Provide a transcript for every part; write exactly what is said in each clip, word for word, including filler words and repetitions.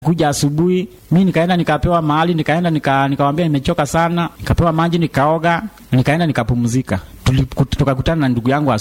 Kuja asubuhi, mimi nikaenda nikapewa mahali, nikaenda nika nikamwambia nimechoka sana, nikapewa maji nikaoga, nikaenda nikapumzika. Tukakutana na ndugu yangu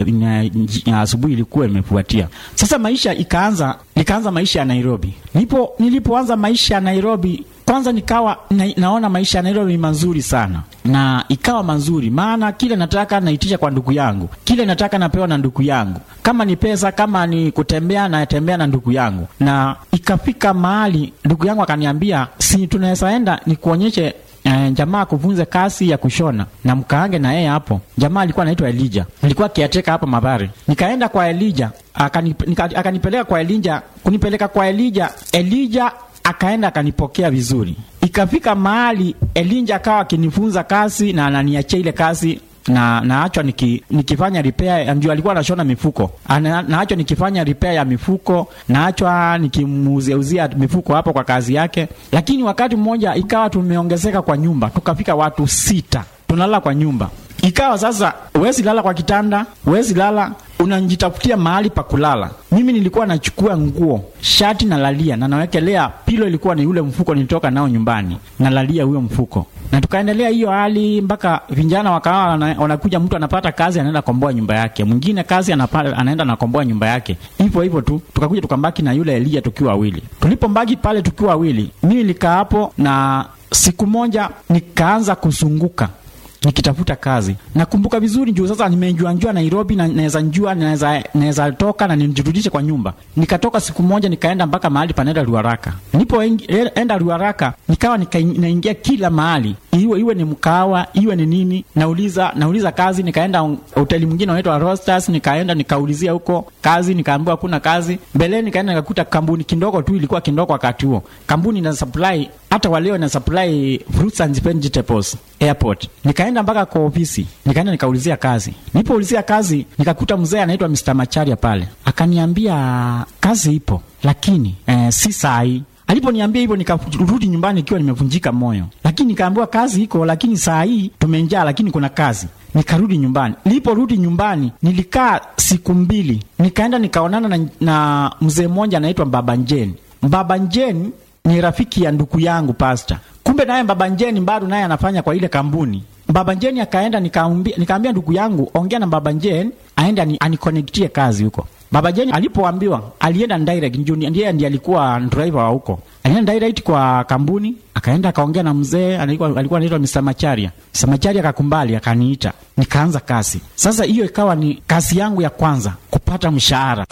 asubuhi ilikuwa imefuatia. Sasa maisha ikaanza, nikaanza maisha ya Nairobi. Nilipo nilipoanza maisha ya Nairobi, kwanza nikawa na, naona maisha ya Nairobi mazuri sana. Na ikawa mazuri, maana kile nataka naitisha kwa ndugu yangu. Kile nataka napewa na ndugu yangu. Kama ni pesa, kama ni kutembea, na tembea na ndugu yangu. Na ikafika mahali ndugu yangu akaniambia, si tunaweza enda nikuonyeshe Uh, jamaa kufunze kazi ya kushona na mkaange na yeye hapo. Jamaa alikuwa anaitwa Elijah. Nilikuwa kiateka hapa Mathare. Nikaenda kwa Elijah, akanip, nika, akanipeleka kwa Elijah, kunipeleka kwa Elijah. Elijah akaenda akanipokea vizuri. Ikafika mahali Elijah akawa akinifunza kazi na ananiachia ile kazi na naachwa niki, nikifanya repair. Ndio alikuwa anashona mifuko. Ana, naachwa nikifanya repair ya mifuko, naachwa nikimuuzeuzia mifuko hapo kwa kazi yake. Lakini wakati mmoja ikawa tumeongezeka kwa nyumba, tukafika watu sita. Tunalala kwa nyumba. Ikawa sasa huwezi lala kwa kitanda, huwezi lala, unajitafutia mahali pa kulala. Mimi nilikuwa nachukua nguo, shati na lalia, na nawekelea pilo, ilikuwa ni ule mfuko nilitoka nao nyumbani, na lalia huyo mfuko. Na tukaendelea hiyo hali mpaka vijana wakawa wanakuja, mtu anapata kazi anaenda komboa nyumba yake, mwingine kazi anapata anaenda na komboa nyumba yake. Hivyo hivyo tu tukakuja tukambaki na yule Elia tukiwa wawili. Tulipombaki pale tukiwa wawili, mimi nilikaa hapo, na siku moja nikaanza kusunguka nikitafuta kazi. Nakumbuka vizuri juu sasa nimejua njua Nairobi, na naweza njua naweza naweza toka na nijirudishe kwa nyumba. Nikatoka siku moja nikaenda mpaka mahali panaenda Ruaraka. Nipo enda Ruaraka, nikawa nikaingia kila mahali. Iwe iwe ni mkawa, iwe ni nini, nauliza nauliza kazi. Nikaenda hoteli mwingine inaitwa Rosters, nikaenda nikaulizia huko kazi, nikaambiwa hakuna kazi. Mbele nikaenda nikakuta kampuni kidogo tu, ilikuwa kidogo wakati huo. Kampuni ina supply, hata waleo ina supply fruits and vegetables airport. Nikaenda mpaka kwa ofisi, nikaenda nikaulizia kazi. Nilipoulizia kazi, nikakuta mzee anaitwa mister Macharia pale. Akaniambia kazi ipo, lakini eh, si sahi. Aliponiambia hivyo nikarudi nyumbani nikiwa nimevunjika moyo. Lakini nikaambiwa kazi iko, lakini saa hii tumenjaa, lakini kuna kazi. Nikarudi nyumbani. Niliporudi nyumbani, nilikaa siku mbili. Nikaenda nikaonana na, na mzee mmoja anaitwa Baba Njeni. Baba Njeni ni rafiki ya ndugu yangu pastor. Kumbe naye Baba Njeni bado naye anafanya kwa ile kampuni. Baba Njeni akaenda, nikaambia nikaambia ndugu yangu, ongea na Baba Njeni aende aniconnectie kazi huko. Baba Njeni alipoambiwa, alienda direct, ndiye ndiye alikuwa driver wa huko. Alienda direct kwa kampuni, akaenda akaongea na mzee, alikuwa alikuwa anaitwa mister Macharia. mister Macharia akakumbali, akaniita, nikaanza kazi. Sasa hiyo ikawa ni kazi yangu ya kwanza kupata mshahara.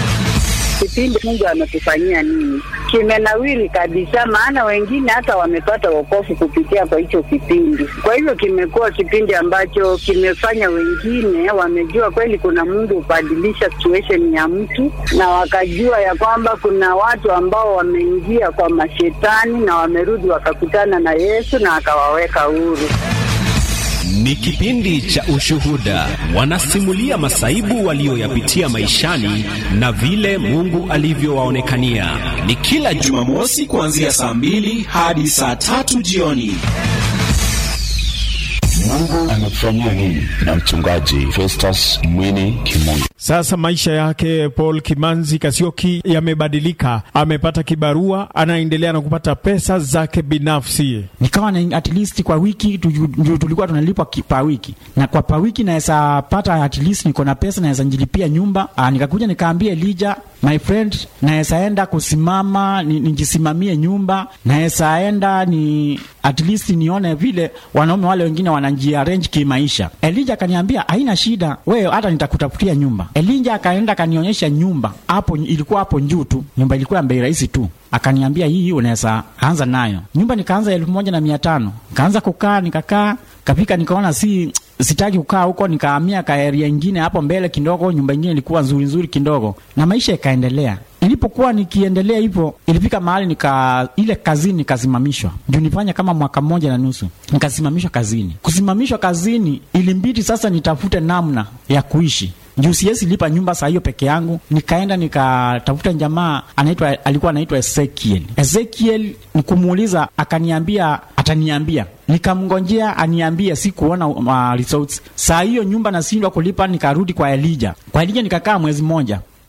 Kipindi Mungu ametufanyia nini kimenawiri kabisa, maana wengine hata wamepata wokovu kupitia kwa hicho kipindi. Kwa hivyo kimekuwa kipindi ambacho kimefanya wengine wamejua kweli kuna Mungu ubadilisha situation ya mtu, na wakajua ya kwamba kuna watu ambao wameingia kwa mashetani na wamerudi wakakutana na Yesu na akawaweka huru. Ni kipindi cha ushuhuda. Wanasimulia masaibu walioyapitia maishani na vile Mungu alivyowaonekania. Ni kila Jumamosi kuanzia saa mbili hadi saa tatu jioni. Mungu anafanyia nini na mchungaji Festus Mwini Kimungu. Sasa maisha yake Paul Kimanzi Kasioki yamebadilika. Amepata kibarua, anaendelea na kupata pesa zake binafsi. Nikawa na at least kwa wiki tu, tulikuwa tunalipwa pa wiki. Na kwa pa wiki naweza pata at least niko na pesa, naweza njilipia nyumba. Aa, nikakuja nikaambia Elijah, my friend, naweza enda kusimama nijisimamie nyumba, naweza enda ni at least nione vile wanaume wale wengine wananjia arrange kimaisha. Elijah akaniambia haina shida, wewe hata nitakutafutia nyumba. Elijah akaenda akanionyesha nyumba hapo, ilikuwa hapo njuu tu, nyumba ilikuwa bei rahisi tu. Akaniambia hii unaweza anza nayo. Nyumba nikaanza elfu moja na mia tano. Kaanza kukaa, nikakaa, kapika, nikaona si sitaki kukaa huko, nikahamia ka area nyingine hapo mbele kidogo, nyumba nyingine ilikuwa nzuri nzuri kidogo, na maisha ikaendelea. Ilipokuwa nikiendelea hivyo, ilifika mahali nika ile kazini nikasimamishwa. Ndio nifanya kama mwaka mmoja na nusu. Nikasimamishwa kazini. Kusimamishwa kazini ilimbidi sasa nitafute namna ya kuishi. Juu siwezi lipa nyumba saa hiyo peke yangu. Nikaenda nikatafuta jamaa anaitwa alikuwa anaitwa Ezekiel. Ezekiel nikumuuliza, akaniambia ataniambia. Nikamngojea aniambie, sikuona uh, results. Saa hiyo nyumba nasindwa kulipa, nikarudi kwa Elijah. Kwa Elijah nikakaa mwezi mmoja.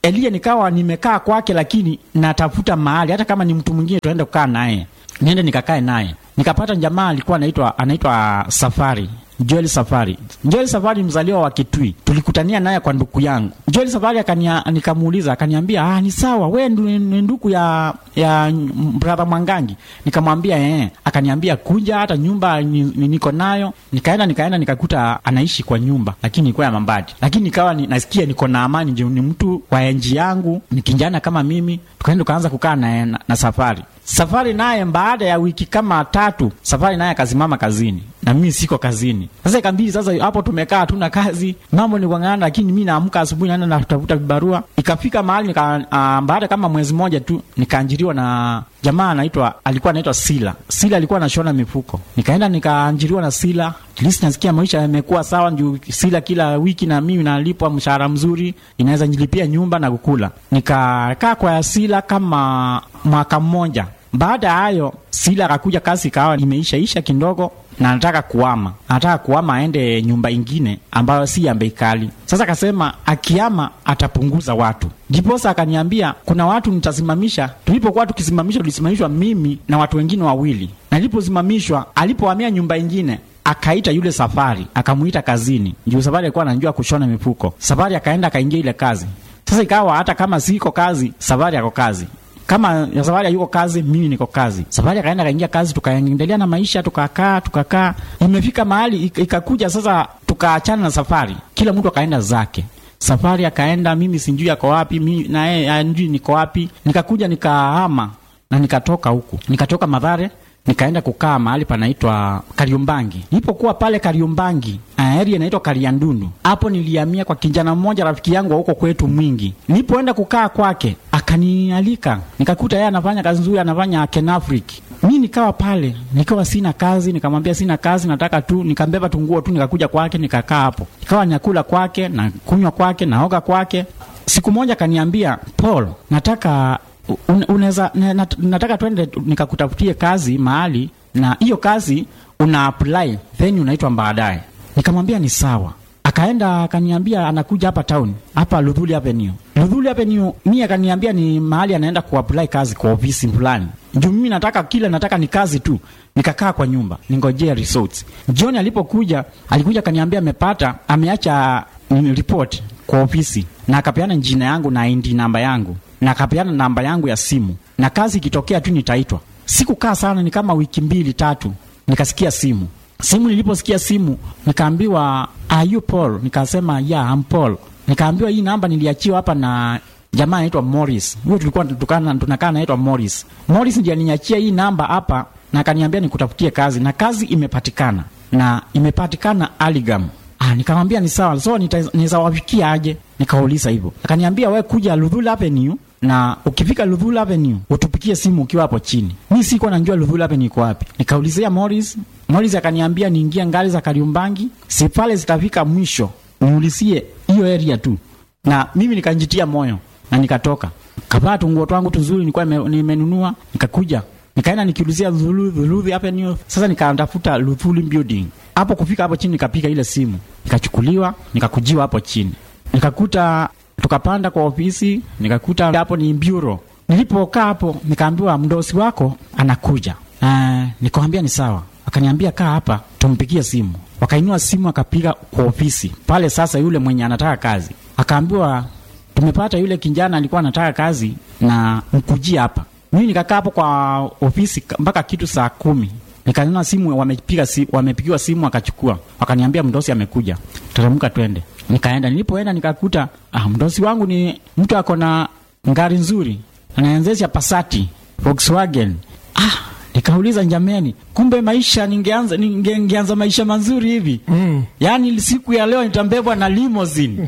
Elia nikawa nimekaa kwake, lakini natafuta mahali hata kama ni mtu mwingine tuende kukaa naye, niende nikakae naye. Nikapata jamaa alikuwa anaitwa anaitwa Safari, Joel Safari. Joel Safari mzaliwa wa Kitui. Tulikutania naye kwa ndugu yangu. Joel Safari akania nikamuuliza, akaniambia, "Ah, ni sawa, wewe ni ndugu ya ya brother Mwangangi." Nikamwambia eh. Akaniambia, "Kuja hata nyumba niko nayo." Nikaenda nikaenda nikakuta anaishi kwa nyumba, lakini ilikuwa ya mabati. Lakini nikawa ni, nasikia niko na amani, je, ni mtu wa enji yangu, ni kijana kama mimi. Tukaenda tukaanza kukaa na, na, na Safari. Safari naye baada ya wiki kama tatu, Safari naye akasimama kazini na mimi siko kazini. Sasa ikambidi sasa hapo tumekaa hatuna kazi, mambo ni kuangana, lakini mimi naamka asubuhi naenda natafuta barua. Ikafika mahali nika uh, baada kama mwezi mmoja tu nikaajiriwa na jamaa anaitwa alikuwa anaitwa Sila. Sila alikuwa anashona mifuko. Nikaenda nikaajiriwa na Sila. At least nasikia maisha yamekuwa sawa, juu Sila kila wiki na mimi nalipwa mshahara mzuri, inaweza nilipia nyumba na kukula. Nikakaa kwa Sila kama mwaka mmoja. Baada ya hayo Sila akakuja, kazi ikawa imeisha isha kidogo na anataka kuhama. Anataka kuhama aende nyumba ingine ambayo si ya bei kali. Sasa akasema akihama atapunguza watu. Ndiposa akaniambia kuna watu nitasimamisha. Tulipokuwa tukisimamisha tulisimamishwa mimi na watu wengine wawili. Na niliposimamishwa, alipohamia nyumba ingine, akaita yule Safari, akamuita kazini. Ndio Safari alikuwa anajua kushona mifuko. Safari akaenda akaingia ile kazi. Sasa ikawa hata kama siko kazi, Safari yako kazi. Kama ya Safari yuko kazi, mimi niko kazi. Safari akaenda kaingia kazi, tukaendelea na maisha, tukakaa, tukakaa. Imefika mahali ikakuja sasa tukaachana na Safari. Kila mtu akaenda zake. Safari akaenda, mimi sinjui yako wapi, mimi na yeye anjui niko wapi. Nikakuja nikahama na nikatoka huku. Nikatoka Mathare, nikaenda kukaa mahali panaitwa Kariombangi. Nilipokuwa pale Kariombangi, area inaitwa Kariandundu. Hapo nilihamia kwa kijana mmoja rafiki yangu huko kwetu Mwingi. Nilipoenda kukaa kwake, akanialika. Nikakuta yeye anafanya kazi nzuri, anafanya Kenafric. Mimi nikawa pale, nikawa sina kazi, nikamwambia sina kazi, nataka tu nikambeba tunguo tu, nikakuja kwake nikakaa hapo. Nikawa nakula kwake na kunywa kwake na oga kwake. Siku moja kaniambia, "Paul, nataka unaweza nataka twende nikakutafutie kazi mahali, na hiyo kazi una apply then unaitwa baadaye." Nikamwambia ni sawa. Akaenda akaniambia anakuja hapa town, hapa Luthuli Avenue. Luthuli Avenue mimi akaniambia ni mahali anaenda kuapply kazi kwa ofisi fulani. Ndio mimi nataka kile nataka ni kazi tu. Nikakaa kwa nyumba, ningojea results. John alipokuja, alikuja akaniambia amepata, ameacha report kwa ofisi na akapeana jina yangu na I D namba yangu. Na akapeana namba yangu ya simu. Na kazi ikitokea tu nitaitwa. Sikukaa sana, ni kama wiki mbili tatu. Nikasikia simu. Simu niliposikia simu, nikaambiwa, "Are you Paul?" Nikasema, "Yeah, I'm Paul." Nikaambiwa hii namba niliachiwa hapa na jamaa anaitwa Morris. Huyo tulikuwa tukana tunakaa anaitwa Morris. Morris ndiye aliniachia hii namba hapa na akaniambia nikutafutie kazi, na kazi imepatikana. Na imepatikana Aligam. Ah, nikamwambia ni sawa. So nitaweza wafikia aje? Nikauliza hivyo. Akaniambia wewe kuja Luthuli Avenue, na ukifika Luthuli Avenue utupikie simu ukiwa hapo chini. Mimi siko najua Luthuli Avenue iko wapi. Nikaulizia Morris. Morris akaniambia niingia ngali za Kariombangi, si pale zitafika mwisho, niulizie hiyo area tu. Na mimi nikanjitia moyo na nikatoka. Kavaa tunguo twangu tuzuri nilikuwa nimenunua, nikakuja. Nikaenda nikiulizia Luthuli Avenue. Sasa nikaandafuta Luthuli Building. Hapo kufika hapo chini nikapiga ile simu. Nikachukuliwa, nikakujiwa hapo chini. Nikakuta tukapanda kwa ofisi, nikakuta hapo ni bureau. Nilipokaa hapo nikaambiwa mdosi wako anakuja. Ah, nikamwambia ni sawa. Akaniambia kaa hapa tumpigie simu. Wakainua simu akapiga kwa ofisi. Pale sasa yule mwenye anataka kazi. Akaambiwa tumepata yule kijana alikuwa anataka kazi na mkujia hapa. Mimi nikakaa hapo kwa ofisi mpaka kitu saa kumi. Nikanunua simu, wamepiga si, wamepigiwa simu akachukua. Wakaniambia mdosi amekuja. Teremka twende. Nikaenda, nilipoenda nikakuta ah, mdosi wangu ni mtu ako na ngari nzuri. Anaanzesha Passat, Volkswagen. Ah, nikauliza jamani, kumbe maisha ningeanza ningeanza maisha mazuri hivi. Mm. Yaani siku ya leo nitambebwa na limousine.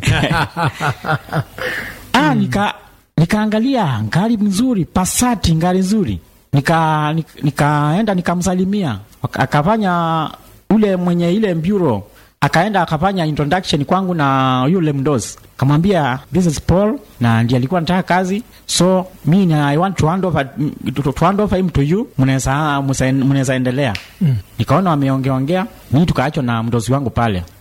ah, nika nikaangalia ngari nzuri, Passat ngari nzuri. Nika nikaenda nikamsalimia. Akafanya ule mwenye ile bureau akaenda akafanya introduction kwangu na yule mdosi. Kamwambia this is Paul na ndiye alikuwa anataka kazi. So mimi I want to hand over to, to hand over him to you. Mnaweza mnaweza endelea. Mm. Nikaona wameongea ongea. Mimi tukaachwa na mdosi wangu pale.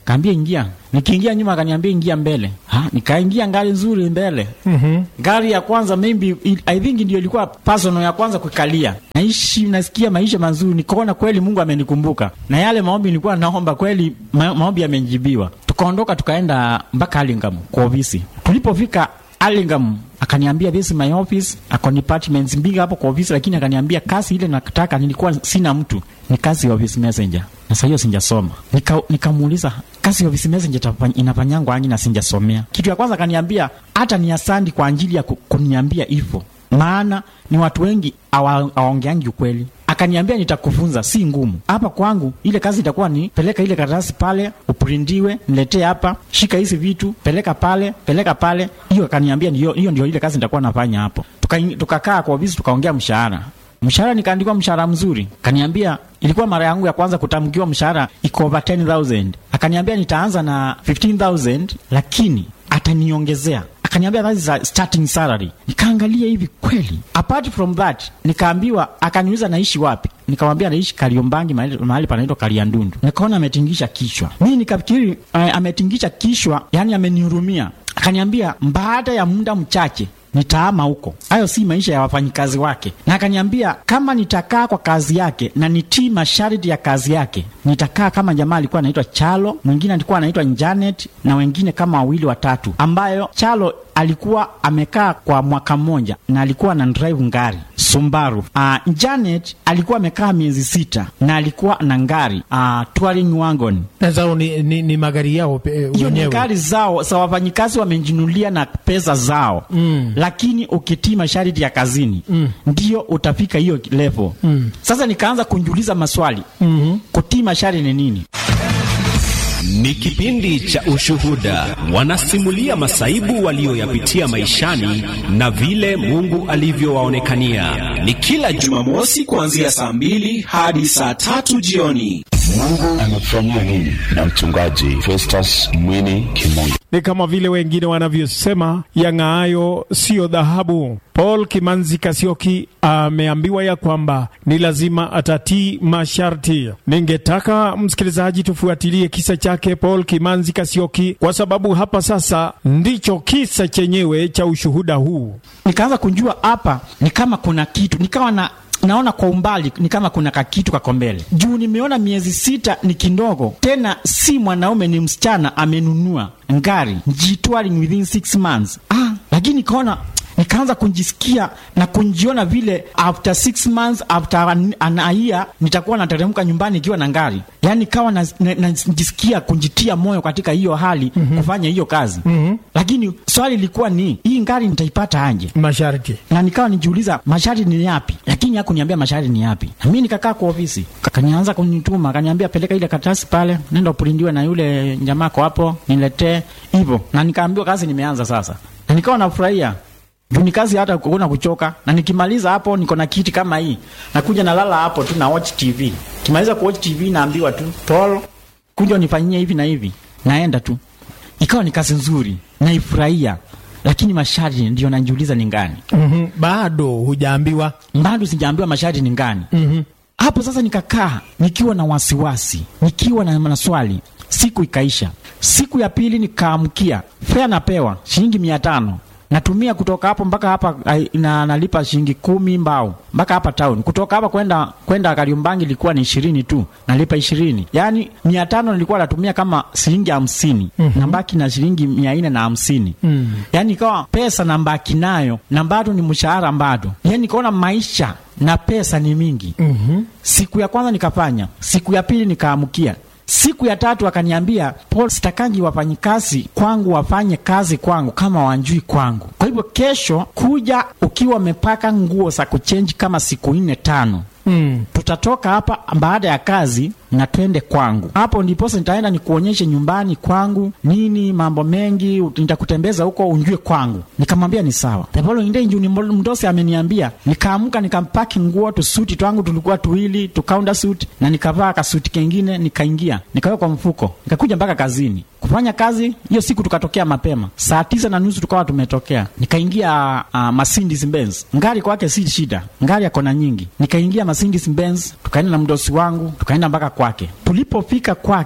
kaambia ingia. Nikiingia nyuma akaniambia ingia mbele. Ha, nikaingia gari nzuri mbele. Mhm. Gari ya kwanza maybe I think ndio ilikuwa personal ya kwanza kukalia. Naishi nasikia maisha mazuri, nikaona kweli Mungu amenikumbuka. Na yale maombi nilikuwa naomba kweli ma, maombi yamenjibiwa. Tukaondoka tukaenda mpaka Alingam kwa ofisi. Tulipofika Alingam akaniambia this is my office, ako departments mbili hapo kwa ofisi, lakini akaniambia kazi ile nataka nilikuwa sina mtu, ni kazi ya office messenger. Na sasa hiyo sijasoma. Nika nikamuuliza kazi ya office messenger inafanyangwa aje na sijasomea. Kitu ya kwanza akaniambia hata ni asandi kwa ajili ya kuniambia hivyo. Maana ni watu wengi hawaongeangi ukweli. Akaniambia nitakufunza, si ngumu. Hapa kwangu ile kazi itakuwa ni peleka ile karatasi pale, uprintiwe, niletee hapa, shika hizi vitu, peleka pale, peleka pale. Hiyo akaniambia hiyo hiyo ndio ile kazi nitakuwa nafanya hapo. Tukakaa tuka kwa ofisi tukaongea mshahara. Mshahara nikaandikwa mshahara mzuri. Akaniambia ilikuwa mara yangu ya kwanza kutamkiwa mshahara iko over ten thousand. Akaniambia nitaanza na fifteen thousand lakini ataniongezea. Akaniambia that is a starting salary. Nikaangalia hivi kweli. Apart from that, nikaambiwa akaniuliza naishi wapi. Nikamwambia naishi Kariombangi mahali, mahali panaitwa Kariandundu. Nikaona ametingisha kichwa. Mimi nikafikiri uh, ametingisha kichwa, yani amenihurumia. Akaniambia baada ya muda mchache nitaama huko. Hayo si maisha ya wafanyikazi wake. Na akaniambia kama nitakaa kwa kazi yake na nitii masharti ya kazi yake, nitakaa kama jamaa alikuwa anaitwa Chalo, mwingine alikuwa anaitwa Janet na wengine kama wawili watatu, ambayo Chalo alikuwa amekaa kwa mwaka mmoja na alikuwa na drive ngari Subaru. Uh, Janet alikuwa amekaa miezi sita na alikuwa na ngari uh, touring wagon. Zao ni, ni, ni magari yao wenyewe. Hiyo ni gari zao, sa wafanyikazi wamenjinulia na pesa zao. Mm. Lakini ukitii masharti ya kazini, mm. ndio utafika hiyo level. Mm. Sasa nikaanza kunjiuliza maswali. Mm-hmm. Kutii masharti ni nini? Ni kipindi cha Ushuhuda. Wanasimulia masaibu walioyapitia maishani na vile Mungu alivyowaonekania. Ni kila Jumamosi kuanzia saa mbili hadi saa tatu jioni. Mungu amefanyia nini na mchungaji Festus Mwini Kimungu. Ni kama vile wengine wanavyosema yang'aayo sio dhahabu. Paul Kimanzi Kasioki ameambiwa ya kwamba ni lazima atatii masharti. Ningetaka msikilizaji tufuatilie kisa chake Paul Kimanzi Kasioki, kwa sababu hapa sasa ndicho kisa chenyewe cha ushuhuda huu. Nikaanza kunjua hapa ni kama kuna kitu, nikawa na naona kwa umbali ni kama kuna kakitu kako mbele. Juu nimeona miezi sita ni kindogo. Tena si mwanaume, ni msichana amenunua ngari jitwali within six months. Ah, lakini nikaona nikaanza kunjisikia na kunjiona vile after six months, after an, an year nitakuwa nateremka nyumbani ikiwa na ngari. Yani kawa najisikia na, na kunjitia moyo katika hiyo hali, mm-hmm. kufanya hiyo kazi. Mm-hmm. Lakini swali lilikuwa ni hii ngari nitaipata aje? Masharti. Na nikawa nijiuliza masharti ni yapi? Lakini hakuniambia masharti ni yapi. Na mimi nikakaa kwa ofisi. Kanianza kunituma, akaniambia peleka ile karatasi pale, nenda uprintiwe na yule jamaa kwa hapo, niletee hivyo. Na nikaambiwa kazi nimeanza sasa. Na nikawa nafurahia. Ni kazi hata kuona kuchoka. Na nikimaliza hapo niko na kiti kama hii. Nakuja nalala hapo tu na watch T V. Kimaliza ku watch T V naambiwa tu, Paul, kuja unifanyie hivi na hivi. Naenda tu. Ikawa ni kazi nzuri. Naifurahia. Lakini masharti ndio najiuliza ni ngani. Mhm. Bado hujaambiwa? Bado sijaambiwa masharti ni ngani. Mhm. Hapo sasa nikakaa nikiwa na wasiwasi, nikiwa na maswali. Siku ikaisha. Siku ya pili nikaamkia. Fare napewa shilingi mia tano. Natumia kutoka hapo mpaka hapa na nalipa shilingi kumi mbao mpaka hapa town. Kutoka hapa kwenda kwenda Kariombangi ilikuwa ni ishirini tu, nalipa ishirini. Yaani mia tano nilikuwa natumia kama shilingi hamsini. Mm-hmm. Na mbaki na shilingi mia nne na hamsini. Mm. Yaani ikawa pesa na mbaki nayo na bado ni mshahara bado. Yaani nikaona maisha na pesa ni mingi. Mm-hmm. Siku ya kwanza nikafanya, siku ya pili nikaamkia. Siku ya tatu akaniambia, Paul, sitakangi wafanyikazi kwangu wafanye kazi kwangu kama wanjui kwangu. Kwa hivyo kesho kuja ukiwa umepaka nguo za kuchange kama siku nne tano. Mm. Tutatoka hapa baada ya kazi na twende kwangu. Hapo ndipo nitaenda nikuonyeshe nyumbani kwangu, nini mambo mengi, nitakutembeza huko unjue kwangu. Nikamwambia ni sawa. Tepolo inde njuni mdosi ameniambia, nikaamka nikampaki nguo tu suti twangu tulikuwa tuwili, tukaunda suit na nikavaa ka suit kingine nikaingia. Nikaweka kwa mfuko. Nikakuja mpaka kazini. Kufanya kazi, hiyo siku tukatokea mapema. Saa tisa na nusu tukawa tumetokea. Nikaingia uh, Mercedes Benz. Ngari kwake si shida. Ngari yako na nyingi. Nikaingia Mercedes Benz, tukaenda na mdosi wangu, tukaenda mpaka kwake. Tulipofika kwake,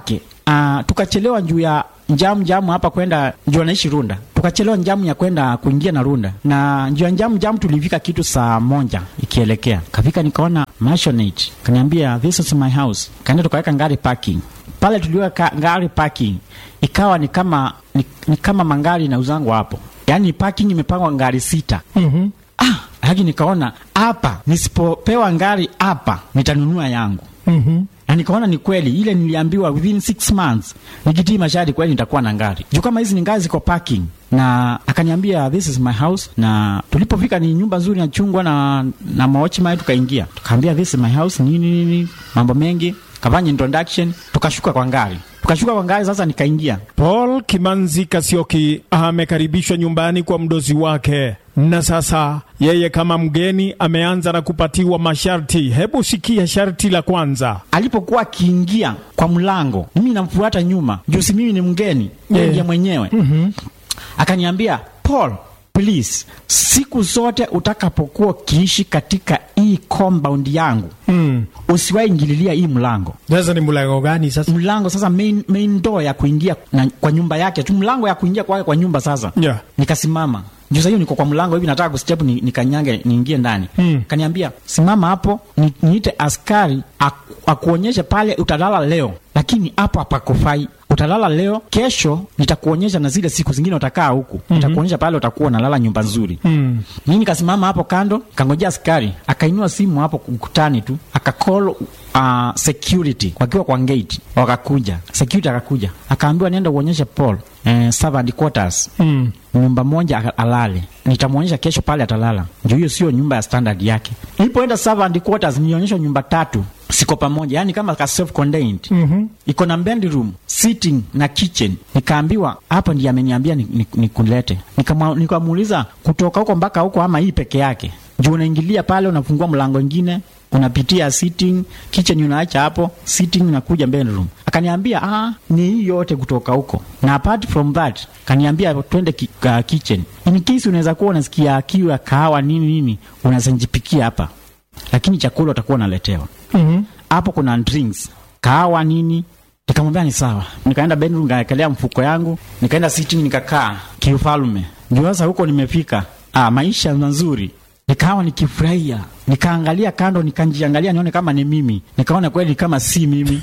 uh, tukachelewa juu ya njamu jamu hapa kwenda njoo naishi Runda. Tukachelewa njamu ya kwenda kuingia na Runda. Na njoo njamu jamu tulifika kitu saa moja ikielekea. Kafika nikaona Maisonette. Kaniambia this is my house. Kaenda tukaweka ngari parking. Pale tuliweka ngari parking. Ikawa ni kama ni, ni kama mangari na uzangu hapo. Yaani parking imepangwa ngari sita. Mhm. Ah, haki nikaona hapa nisipopewa ngari hapa nitanunua yangu. Mhm. Na nikaona ni kweli ile niliambiwa within six months nikitii masharti kweli nitakuwa na ngari. Juu kama hizi ni ngazi ziko parking. Na akaniambia this is my house. Na tulipofika ni nyumba nzuri na chungwa na na maochima tukaingia. Tukaambia this is my house nini nini mambo mengi. Kafanya introduction, tukashuka kwa ngari. Tukashuka kwa ngari sasa nikaingia. Paul Kimanzi Kasioki amekaribishwa nyumbani kwa mdozi wake. Na sasa yeye kama mgeni ameanza na kupatiwa masharti. Hebu sikia sharti la kwanza. Alipokuwa akiingia kwa mlango, mimi namfuata nyuma. Juu si mimi ni mgeni, yeye yeah. mwenyewe. Mhm. Akaniambia, "Paul, please, siku zote utakapokuwa kiishi katika hii compound yangu, Mm. usiwahi ingililia hii mlango." Sasa ni mlango gani sasa? Mlango sasa main main door ya kuingia na, kwa nyumba yake. Tu mlango ya kuingia kwa kwa nyumba sasa. Yeah. Nikasimama. Juu sasa hiyo niko kwa mlango hivi nataka kustep ni, nikanyange niingie ndani. Mm. Kaniambia, "Simama hapo, ni, niite askari aku, akuonyeshe pale utalala leo. Lakini hapo hapakufai. Utalala leo, kesho nitakuonyesha na zile siku zingine utakaa huku. Mm-hmm. Nitakuonyesha pale utakuwa unalala nyumba nzuri." Mm. Mimi nikasimama hapo kando, kangojea askari, akainua simu hapo ukutani tu, akacall uh, security wakiwa kwa gate, wakakuja. Security akakuja, akaambiwa nienda uonyeshe Paul eh, servant quarters. Mm. Nyumba moja alale. Nitamuonyesha kesho pale atalala. Ndio hiyo sio nyumba ya standard yake. Nilipoenda servant quarters nionyesha nyumba tatu siko pamoja, yani kama ka self contained. Mhm. Iko na bedroom, sitting na kitchen. Nikaambiwa hapa ndiye ameniambia nikulete. Ni, ni Nikama nikamuuliza kutoka huko mpaka huko ama hii peke yake. Juu unaingilia pale unafungua mlango mwingine, unapitia sitting, kitchen unaacha hapo, sitting unakuja bedroom. Akaniambia ah ni hii yote kutoka huko. Na apart from that, kaniambia twende ki, uh, kitchen. In case unaweza kuwa unasikia kiu ya kahawa nini nini, unaweza njipikia hapa. Lakini chakula utakuwa unaletewa. Mhm. Hapo kuna drinks, kahawa nini. Nikamwambia ni sawa. Nikaenda bedroom nikaekelea mfuko yangu, nikaenda sitting nikakaa kiufalume. Ndio sasa huko nimefika. Ah, maisha mazuri. Nikawa nikifurahia. Nikaangalia kando, nikanjiangalia nione kama ni mimi. Nikaona kweli kama si mimi.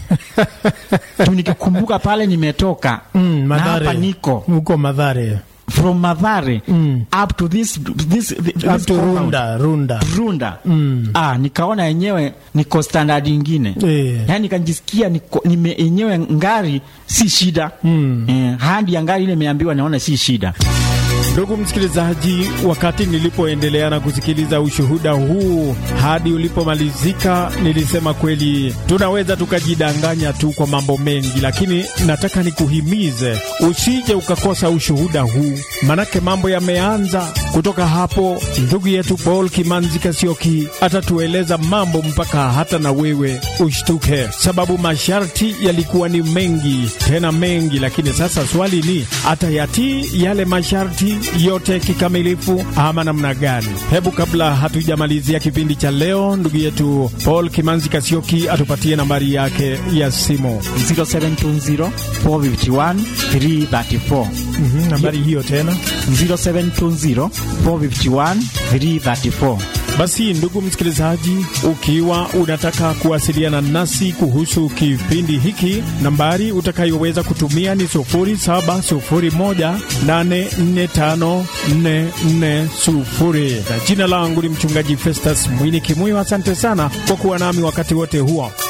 Tu nikikumbuka pale nimetoka. Mm, na hapa niko. Huko Mathare. From Mathare mm. up to this this, this up to Runda, Runda. Runda. Mm. Ah, nikaona yenyewe niko standard nyingine. Yeah. Yaani nikajisikia niko nime yenyewe ngari si shida. Mm. Eh, hadi ya ngari ile nimeambiwa naona si shida. Ndugu msikilizaji, wakati nilipoendelea na kusikiliza ushuhuda huu hadi ulipomalizika, nilisema kweli tunaweza tukajidanganya tu kwa mambo mengi, lakini nataka nikuhimize usije ukakosa ushuhuda huu, manake mambo yameanza kutoka hapo. Ndugu yetu Paul Kimanzi Kasioki atatueleza mambo mpaka hata na wewe ushtuke, sababu masharti yalikuwa ni mengi, tena mengi. Lakini sasa swali ni atayatii yale masharti yote kikamilifu ama namna gani? Hebu kabla hatujamalizia kipindi cha leo, ndugu yetu Paul Kimanzi Kasioki atupatie nambari yake ya simu. zero seven two zero four five one three three four. Mhm, nambari hiyo tena zero seven two zero four five one three three four. Basi ndugu msikilizaji, ukiwa unataka kuwasiliana nasi kuhusu kipindi hiki, nambari utakayoweza kutumia ni sufuri saba sufuri moja nane nne tano nne nne sufuri. Na jina langu ni mchungaji Festus Mwini Kimuyo. Asante sana kwa kuwa nami wakati wote huo.